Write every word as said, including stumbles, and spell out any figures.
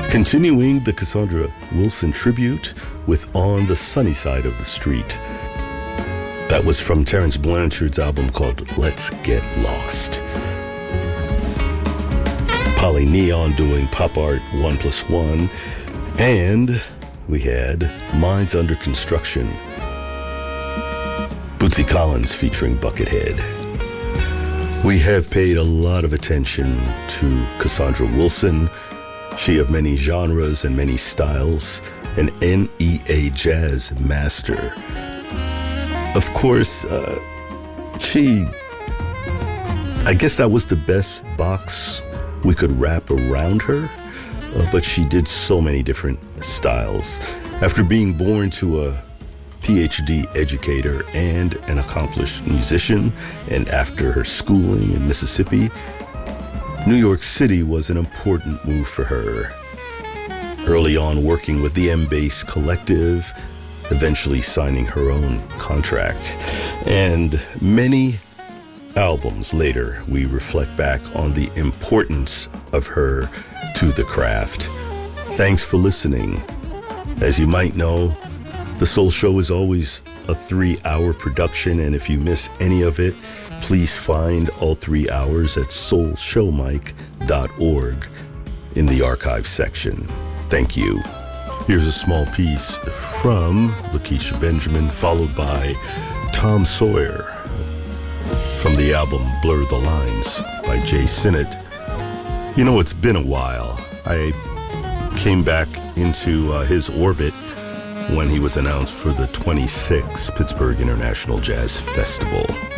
Continuing the Cassandra Wilson tribute with On the Sunny Side of the Street. That was from Terence Blanchard's album called Let's Get Lost. Polly Neon doing Pop Art one plus one. And we had Minds Under Construction. Bootsy Collins featuring Buckethead. We have paid a lot of attention to Cassandra Wilson. She of many genres and many styles, an N E A jazz master. Of course, uh, she, I guess that was the best box we could wrap around her, uh, but she did so many different styles. After being born to a P H D educator and an accomplished musician, and after her schooling in Mississippi, New York City was an important move for her. Early on working with the M-Bass Collective, eventually signing her own contract. And many albums later, we reflect back on the importance of her to the craft. Thanks for listening. As you might know, The Soul Show is always a three-hour production, and if you miss any of it, please find all three hours at soul show mike dot org in the archive section. Thank you. Here's a small piece from Lakeisha Benjamin, followed by Tom Sawyer from the album Blur the Lines by Jay Sinnott. You know, it's been a while. I came back into uh, his orbit when he was announced for the twenty-sixth Pittsburgh International Jazz Festival.